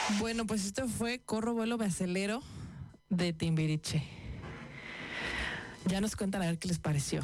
Bueno, pues esto fue Corro, Vuelo, Me Acelero de Timbiriche. Ya nos cuentan a ver qué les pareció.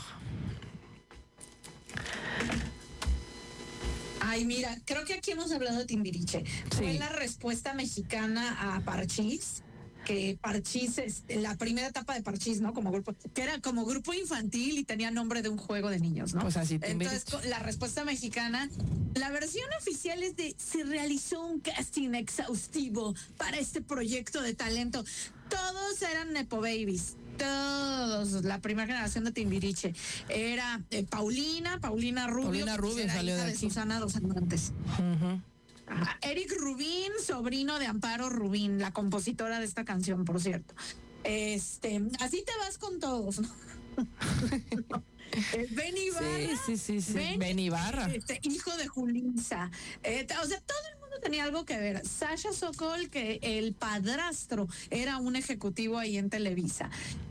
Ay, mira, creo que aquí hemos hablado de Timbiriche. Sí. Fue la respuesta mexicana a Parchís, que Parchís es la primera etapa de Parchís, ¿no? Como grupo, que era como grupo infantil y tenía nombre de un juego de niños, ¿no? Pues así, Timbiriche. Entonces, la respuesta mexicana, la versión oficial es de: se realizó un casting exhaustivo para este proyecto de talento. Todos eran Nepo Babies. Todos, la primera generación de Timbiriche. Era Paulina Rubio. Paulina Rubio era salió hija de de aquí. Susana Dos Amantes. Uh-huh. Eric Rubín, sobrino de Amparo Rubín, la compositora de esta canción, por cierto. Así te vas con todos, ¿no? Ben Ibarra. Sí. Ben Ibarra. Hijo de Julissa. O sea, todo el mundo tenía algo que ver. Sasha Sokol, que el padrastro era un ejecutivo ahí en Televisa.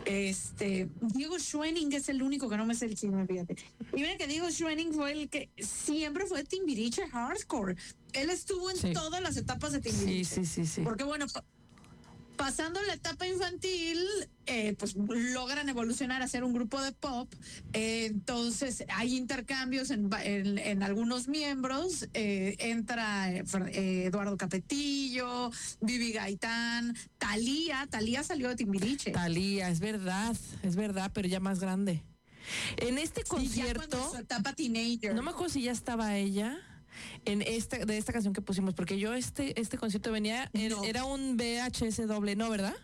Diego Schwenning es el único que no me sé el chisme, fíjate. Y mira que Diego Schwenning fue el que siempre fue Timbiriche hardcore. Él estuvo en todas las etapas de Timbiriche. Sí. Porque bueno, pasando la etapa infantil, pues logran evolucionar a ser un grupo de pop. Entonces hay intercambios en algunos miembros. Entra Eduardo Capetillo, Vivi Gaitán, Thalía salió de Timbiriche. Thalía, es verdad, pero ya más grande. En este concierto, ya su etapa teenager. No me acuerdo si ya estaba ella en de esta canción que pusimos, porque yo este concierto venía, era un VHS doble, ¿no, verdad?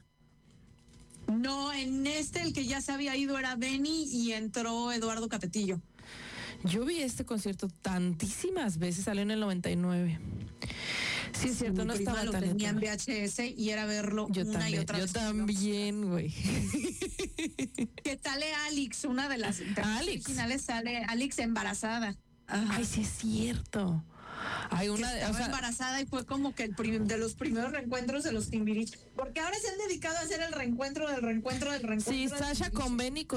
No, en el que ya se había ido era Benny y entró Eduardo Capetillo. Yo vi este concierto tantísimas veces, salió en el 99. Sí, es cierto, no estaba lo tan tenía en VHS y era verlo una y otra vez. Yo también, güey. ¿Qué tal Alex? Una de las originales sale Alex embarazada. Ajá. Ay, sí es cierto. Hay una estaba embarazada y fue como que de los primeros reencuentros de los Timbiriche, porque ahora se han dedicado a hacer el reencuentro del reencuentro. Sí, Sasha con Ben y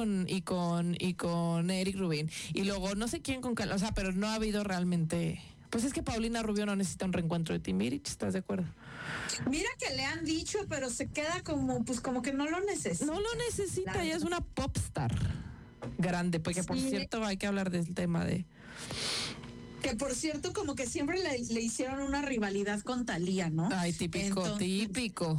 con Eric Rubin, y luego no sé quién con o sea, pero no ha habido realmente. Pues es que Paulina Rubio no necesita un reencuentro de Timbiriche, ¿estás de acuerdo? Mira que le han dicho, pero se queda como que no lo necesita. No lo necesita, ella es una popstar grande, porque sí. Por cierto hay que hablar del tema de... Que por cierto, como que siempre le hicieron una rivalidad con Thalía, ¿no? Ay, típico.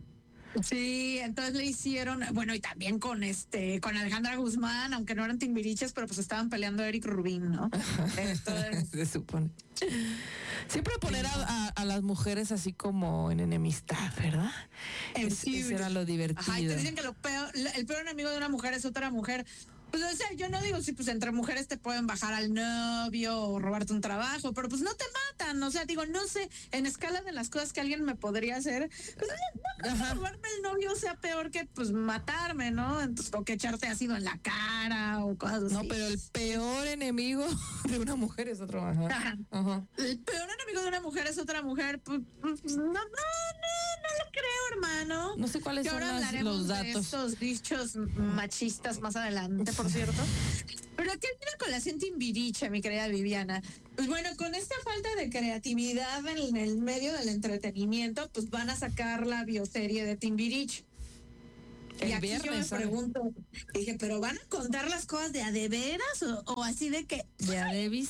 Sí, entonces le hicieron, bueno, y también con Alejandra Guzmán, aunque no eran Timbiriches, pero pues estaban peleando Eric Rubín, ¿no? Entonces, se supone. Siempre poner a las mujeres así como en enemistad, ¿verdad? Eso era lo divertido. Ajá, y te dicen que el peor enemigo de una mujer es otra mujer. Pues, o sea, yo no digo si pues entre mujeres te pueden bajar al novio o robarte un trabajo, pero pues no te matan, o sea, digo, no sé, en escala de las cosas que alguien me podría hacer, pues no robarme el novio sea peor que pues matarme, ¿no? Entonces, o que echarte ácido en la cara o cosas así. No, pero el peor enemigo de una mujer es otro. Ajá. El peor enemigo de una mujer es otra mujer, pues no lo creo, hermano. No sé cuáles son los datos. De estos dichos machistas más adelante, por cierto. Pero aquí viene con la Timbiriche, mi querida Viviana. Pues bueno, con esta falta de creatividad en el medio del entretenimiento, pues van a sacar la bioserie de Timbiriche. Y aquí yo me pregunto, dije, ¿pero van a contar las cosas de a de veras o así de que... ¿De a Devis?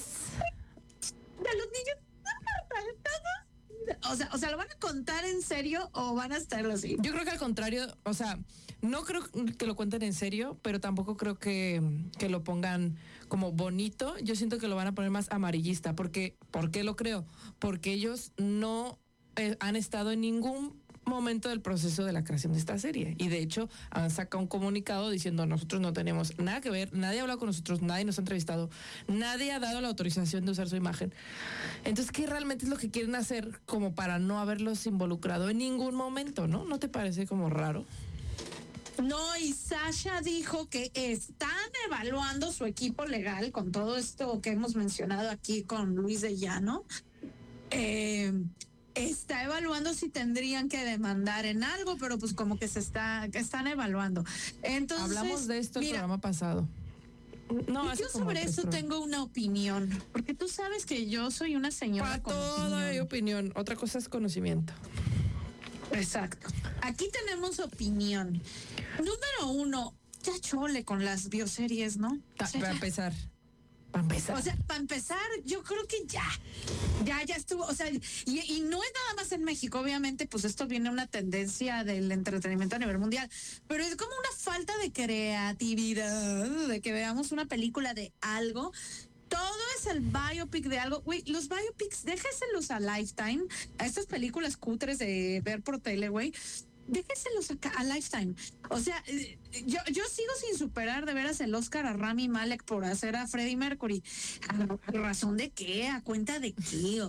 De los niños, o sea, ¿lo van a contar en serio o van a estarlo así? Yo creo que al contrario, o sea, no creo que lo cuenten en serio, pero tampoco creo que lo pongan como bonito. Yo siento que lo van a poner más amarillista. ¿Por qué lo creo? Porque ellos no han estado en ningún momento del proceso de la creación de esta serie, y de hecho han sacado un comunicado diciendo: nosotros no tenemos nada que ver, nadie ha hablado con nosotros, nadie nos ha entrevistado, nadie ha dado la autorización de usar su imagen. Entonces, ¿qué realmente es lo que quieren hacer como para no haberlos involucrado en ningún momento, no? ¿No te parece como raro? No, y Sasha dijo que están evaluando su equipo legal con todo esto que hemos mencionado aquí con Luis de Llano. Está evaluando si tendrían que demandar en algo, pero pues como que están evaluando. Entonces, hablamos de esto el programa pasado. No, yo sobre eso tengo una opinión, porque tú sabes que yo soy una señora para con todo hay opinión. Otra cosa es conocimiento. Exacto. Aquí tenemos opinión. Número 1, ya chole con las bioseries, ¿no? O sea, Para empezar. Para empezar. O sea, para empezar, yo creo que ya estuvo, o sea, y no es nada más en México, obviamente, pues esto viene una tendencia del entretenimiento a nivel mundial, pero es como una falta de creatividad, de que veamos una película de algo. Todo es el biopic de algo. Güey, los biopics, déjeselos a Lifetime, a estas películas cutres de ver por tele, güey. Déjenselos acá a Lifetime. O sea, yo sigo sin superar de veras el Oscar a Rami Malek por hacer a Freddie Mercury. ¿A razón de qué? ¿A cuenta de qué?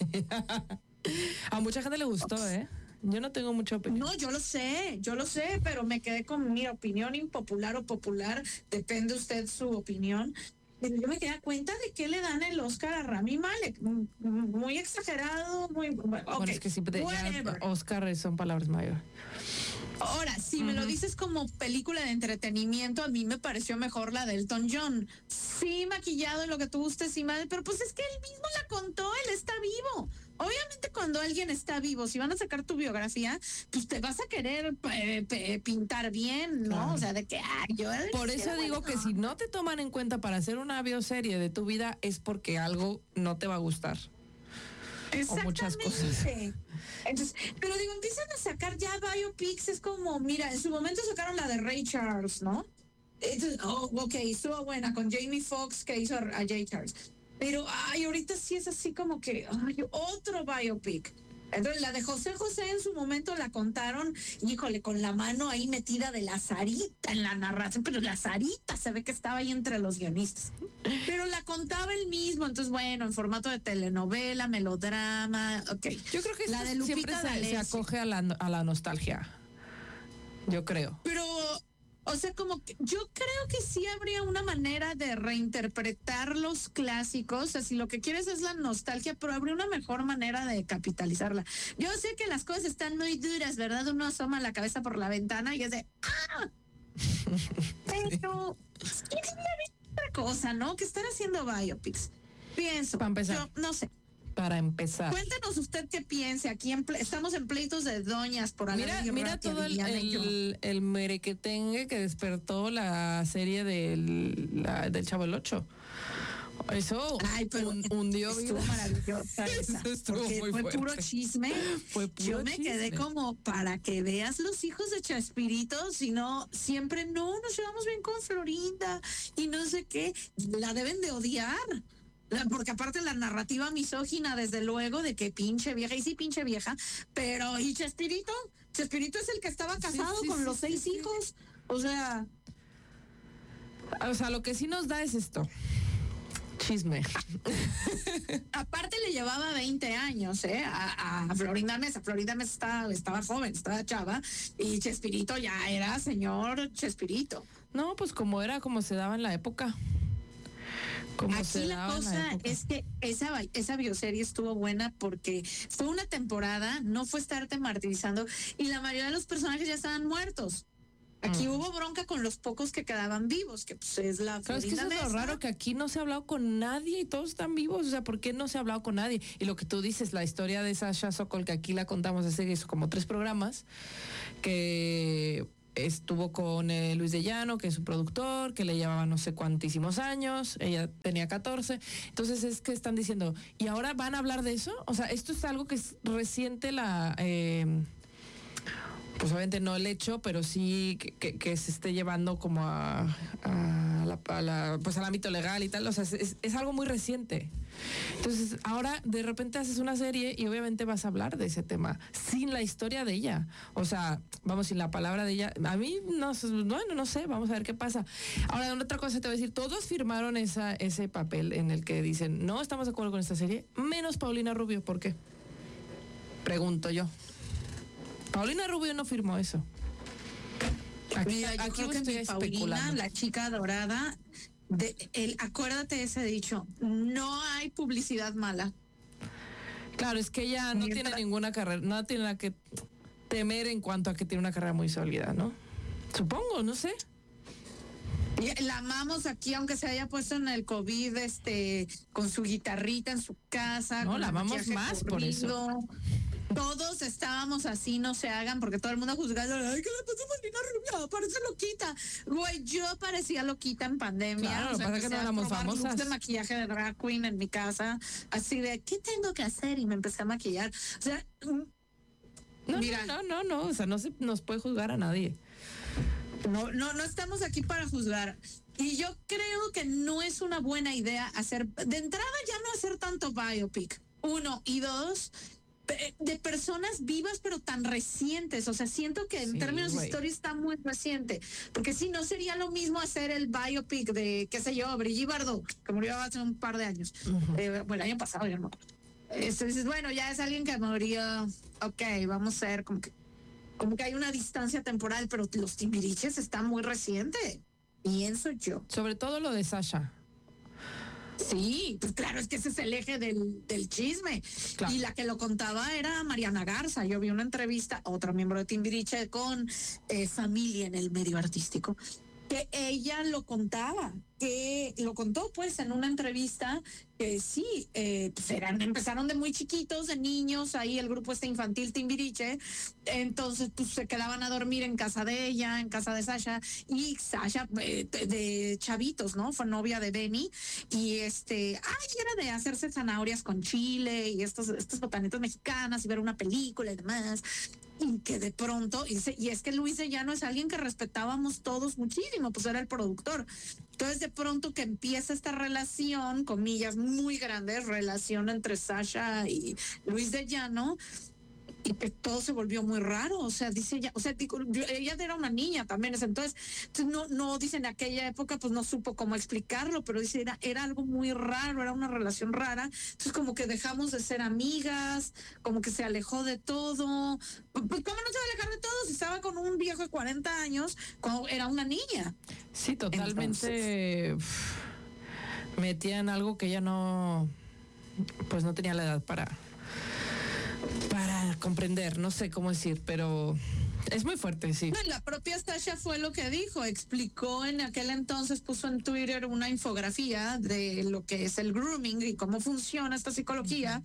A mucha gente le gustó, ¿eh? Yo no tengo mucha opinión. No, yo lo sé, pero me quedé con mi opinión impopular o popular. Depende usted su opinión. Pero yo me quedé a cuenta de que le dan el Oscar a Rami Malek. Muy exagerado, muy... Bueno, Okay, es que siempre whatever. Oscar son palabras mayores. Ahora, si me lo dices como película de entretenimiento, a mí me pareció mejor la de Elton John. Sí, maquillado en lo que tú gustes y mal, pero pues es que él mismo la contó, él está vivo. Obviamente cuando alguien está vivo, si van a sacar tu biografía, pues te vas a querer pintar bien, ¿no? Claro. O sea, de que, yo... Por eso digo que si no te toman en cuenta para hacer una bioserie de tu vida es porque algo no te va a gustar. O muchas cosas. Entonces, pero digo, empiezan a sacar ya biopics, es como, mira, en su momento sacaron la de Ray Charles, ¿no? Entonces, ok, estuvo buena con Jamie Foxx que hizo a Ray Charles. Pero, ahorita sí es así como que, otro biopic. Entonces, la de José José en su momento la contaron, híjole, con la mano ahí metida de la Sarita en la narración, pero la Sarita se ve que estaba ahí entre los guionistas. Pero la contaba él mismo, entonces, bueno, en formato de telenovela, melodrama, ok. Yo creo que la de siempre Lupita se D'Alessio. acoge a la nostalgia. Yo creo. Pero, o sea, como que yo creo que sí habría una manera de reinterpretar los clásicos. O sea, si lo que quieres es la nostalgia, pero habría una mejor manera de capitalizarla. Yo sé que las cosas están muy duras, ¿verdad? Uno asoma la cabeza por la ventana y es de ¡ah! Pero es otra cosa, ¿no? Que están haciendo biopics. Pienso. Para empezar. Yo no sé. Para empezar. Cuéntenos usted qué piense. Aquí estamos en pleitos de doñas por Mira todo el merequetengue que despertó la serie del Chavo el 8. Eso hundió. Estuvo maravillosa esa, estuvo porque muy fue fuerte. puro chisme. Fue puro Yo me quedé chisme. como, para que veas los hijos de Chespirito, si no, siempre no, nos llevamos bien con Florinda y no sé qué, la deben de odiar. Porque aparte la narrativa misógina, desde luego, de que pinche vieja, y sí pinche vieja, pero ¿y Chespirito? Chespirito es el que estaba casado con los 6 hijos, o sea... Lo que sí nos da es esto. Chisme. Aparte le llevaba 20 años, a Florinda Mesa. Florinda Mesa estaba joven, estaba chava, y Chespirito ya era señor Chespirito. No, pues como se daba en la época. Aquí la cosa es que esa bioserie estuvo buena porque fue una temporada, no fue estarte martirizando, y la mayoría de los personajes ya estaban muertos. Aquí hubo bronca con los pocos que quedaban vivos, que pues es la Pero es que eso es lo raro, que aquí no se ha hablado con nadie y todos están vivos. O sea, ¿por qué no se ha hablado con nadie? Y lo que tú dices, la historia de Sasha Sokol, que aquí la contamos hace como 3 programas, que estuvo con Luis de Llano, que es su productor, que le llevaba no sé cuantísimos años, ella tenía 14. Entonces es que están diciendo, ¿y ahora van a hablar de eso? O sea, esto es algo que es reciente pues obviamente no el hecho, pero sí que se esté llevando como pues al ámbito legal y tal. O sea, es algo muy reciente. Entonces, ahora de repente haces una serie y obviamente vas a hablar de ese tema sin la historia de ella. O sea, vamos, sin la palabra de ella. A mí, no sé, vamos a ver qué pasa. Ahora, otra cosa te voy a decir, todos firmaron ese papel en el que dicen, no estamos de acuerdo con esta serie, menos Paulina Rubio. ¿Por qué? Pregunto yo. Paulina Rubio no firmó eso. Aquí creo que estoy Paulina, especulando. la chica dorada, acuérdate de ese dicho, no hay publicidad mala. Claro, es que ella no tiene ninguna carrera, no tiene nada que temer en cuanto a que tiene una carrera muy sólida, ¿no? Supongo, no sé. Y la amamos aquí, aunque se haya puesto en el COVID, con su guitarrita en su casa. No, con la el amamos maquillaje más por eso. Todos estábamos así, no se hagan, porque todo el mundo juzgando, ay, ¿qué le pasó a Paulina Rubio? Parece loquita. Güey, yo parecía loquita en pandemia. Claro, o sea, pasa que no éramos famosas. looks de maquillaje de drag queen en mi casa, así de, ¿qué tengo que hacer? Y me empecé a maquillar. O sea, mira, No, o sea, no se nos puede juzgar a nadie. No estamos aquí para juzgar. Y yo creo que no es una buena idea hacer, de entrada ya no hacer tanto biopic, 1, y 2, de personas vivas pero tan recientes. O sea, siento que en términos de historia está muy reciente, porque si no sería lo mismo hacer el biopic de, qué sé yo, Brigitte Bardot, que murió hace un par de años, bueno, el año pasado, ya no. Dices, bueno, ya es alguien que murió, ok, vamos a ver, como que hay una distancia temporal, pero los Timbiriches están muy reciente, pienso yo. Sobre todo lo de Sasha. Sí, pues claro, es que ese es el eje del chisme. Claro. Y la que lo contaba era Mariana Garza. Yo vi una entrevista, otro miembro de Timbiriche, con familia en el medio artístico, que ella lo contaba, que lo contó pues en una entrevista, que sí, pues empezaron de muy chiquitos, de niños, ahí el grupo infantil Timbiriche, entonces pues se quedaban a dormir en casa de ella, en casa de Sasha, y Sasha de chavitos, ¿no? Fue novia de Benny, y era de hacerse zanahorias con chile y estas botanitas mexicanas y ver una película y demás. Y que de pronto, y es que Luis de Llano es alguien que respetábamos todos muchísimo, pues era el productor. Entonces de pronto que empieza esta relación, comillas, muy grande, relación entre Sasha y Luis de Llano, y que todo se volvió muy raro. O sea, dice ella, ella era una niña también, entonces no dice, en aquella época pues no supo cómo explicarlo, pero dice, era algo muy raro, era una relación rara. Entonces como que dejamos de ser amigas, como que se alejó de todo. Pues, ¿cómo no se va a alejar de todo si estaba con un viejo de 40 años cuando era una niña? Sí, totalmente. Metían algo que ella no tenía la edad para comprender, no sé cómo decir, pero es muy fuerte, sí. La propia Sasha fue lo que dijo, explicó en aquel entonces, puso en Twitter una infografía de lo que es el grooming y cómo funciona esta psicología.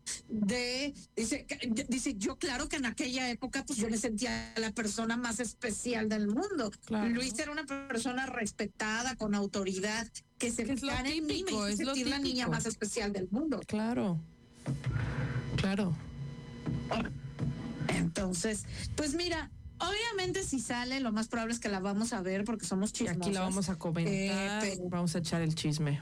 Dice, yo claro que en aquella época pues yo me sentía la persona más especial del mundo. Claro. Luis era una persona respetada, con autoridad, que se fijara en mí, me hizo sentir la niña más especial del mundo. Claro. Entonces, pues mira, obviamente si sale, lo más probable es que la vamos a ver porque somos chismosas. Y aquí la vamos a comentar, vamos a echar el chisme.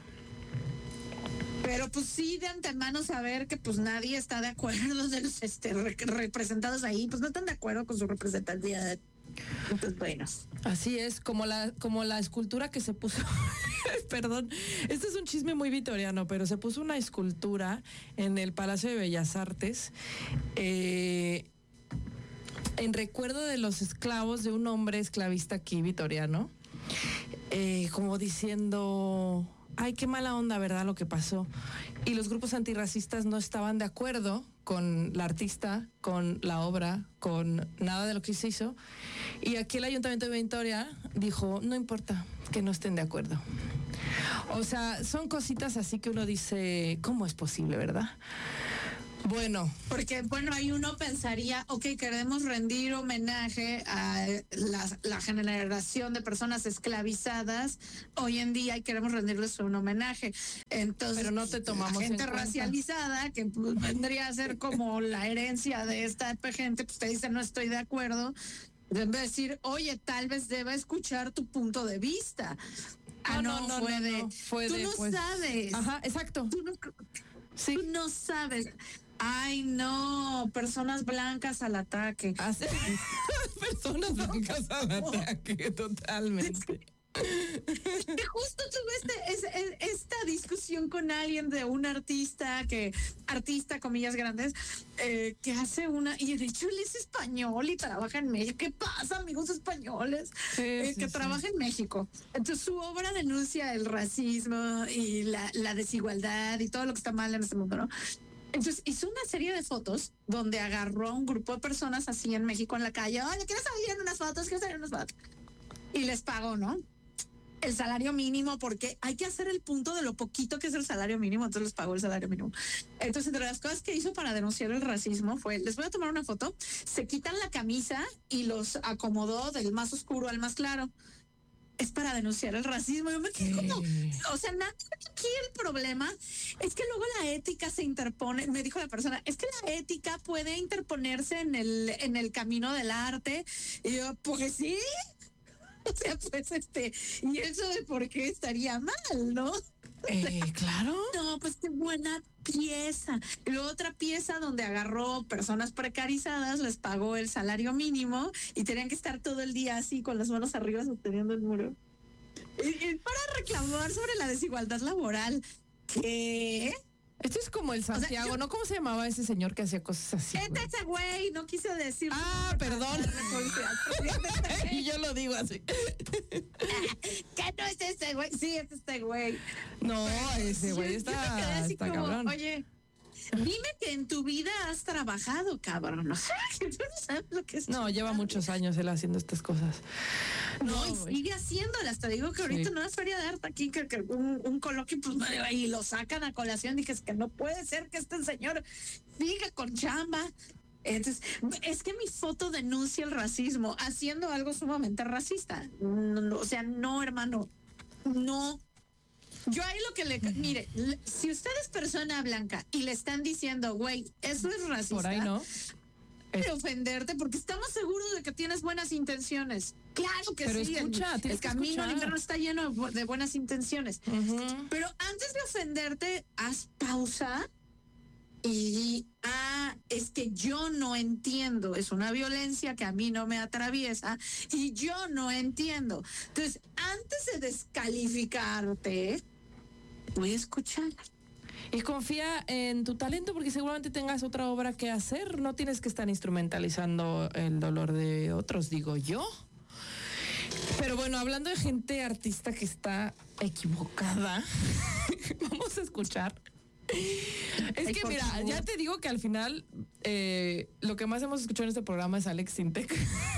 Pero pues sí, de antemano saber que pues nadie está de acuerdo de los representados ahí, pues no están de acuerdo con su representatividad. Entonces, bueno. Así es, como la escultura que se puso, perdón, este es un chisme muy vitoriano, pero se puso una escultura en el Palacio de Bellas Artes, en recuerdo de los esclavos de un hombre esclavista aquí vitoriano, como diciendo, ay, qué mala onda, ¿verdad?, lo que pasó. Y los grupos antirracistas no estaban de acuerdo con la artista, con la obra, con nada de lo que se hizo. Y aquí el Ayuntamiento de Victoria dijo, no importa que no estén de acuerdo. O sea, son cositas así que uno dice, ¿cómo es posible, verdad? Bueno. Porque, ahí uno pensaría, ok, queremos rendir homenaje a la generación de personas esclavizadas hoy en día y queremos rendirles un homenaje. Entonces, pero no te tomamos la gente en cuenta. racializada, que pues, vendría a ser como la herencia de esta gente, pues te dice, no estoy de acuerdo. En vez de decir, oye, tal vez deba escuchar tu punto de vista. No, fue tú no sabes. Ajá, exacto. Sí. Tú no sabes. Ay, no, personas blancas al ataque. Personas blancas al ataque, totalmente. Justo tuve esta discusión con alguien de un artista, comillas grandes, que hace y de hecho él es español y trabaja en México. ¿Qué pasa, amigos españoles? Que trabaja en México. Entonces su obra denuncia el racismo y la desigualdad y todo lo que está mal en este mundo, ¿no? Entonces hizo una serie de fotos donde agarró a un grupo de personas así en México en la calle. Oye, ¿quieres salir en unas fotos? Y les pagó, ¿no? el salario mínimo, porque hay que hacer el punto de lo poquito que es el salario mínimo, entonces les pagó el salario mínimo. Entonces, entre las cosas que hizo para denunciar el racismo fue, les voy a tomar una foto, se quitan la camisa y los acomodó del más oscuro al más claro. Es para denunciar el racismo. Yo me quedé como, o sea, aquí el problema es que luego la ética se interpone. Me dijo la persona, es que la ética puede interponerse en el camino del arte. Y yo, pues sí. O sea, pues y eso de por qué estaría mal, ¿no? Claro. No, pues qué buena pieza. Y luego otra pieza donde agarró personas precarizadas, les pagó el salario mínimo y tenían que estar todo el día así con las manos arriba sosteniendo el muro. Y para reclamar sobre la desigualdad laboral. ¿Qué? Esto es como el Santiago, o sea, ¿no? ¿Cómo se llamaba ese señor que hacía cosas así? Ese güey, no quise decir. Ah, perdón. Y yo lo digo así. ¿Qué no es ese güey? Sí, es este güey. No, ese güey está como, cabrón. Oye, dime que en tu vida has trabajado, cabrón. O sea, que tú no sabes lo que es. No, lleva muchos años él haciendo estas cosas. No, y sigue haciéndolas. Te digo que ahorita en una feria de arte aquí, que un coloquio, pues, y lo sacan a colación. Dije, es que no puede ser que este señor siga con chamba. Entonces, es que mi foto denuncia el racismo, haciendo algo sumamente racista. No, o sea, no, hermano, no. Yo ahí lo que mire, si usted es persona blanca y le están diciendo, güey, eso es racista. Por ahí no. De ofenderte porque estamos seguros de que tienes buenas intenciones. Claro que pero sí. Escucha, el camino al infierno está lleno de buenas intenciones. Pero antes de ofenderte, haz pausa y es que yo no entiendo. Es una violencia que a mí no me atraviesa y yo no entiendo. Entonces, antes de descalificarte, voy a escuchar. Y confía en tu talento porque seguramente tengas otra obra que hacer. No tienes que estar instrumentalizando el dolor de otros, digo yo. Pero bueno, hablando de gente artista que está equivocada, vamos a escuchar. Es que mira, ya te digo que al final lo que más hemos escuchado en este programa es Alex Sintek.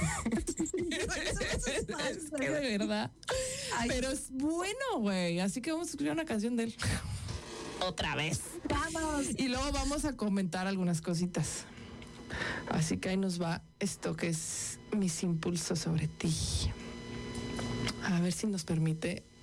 Es que de verdad. Ay. Pero es bueno, güey. Así que vamos a escuchar una canción de él. Otra vez. Vamos. Y luego vamos a comentar algunas cositas. Así que ahí nos va esto que es Mis impulsos sobre ti. A ver si nos permite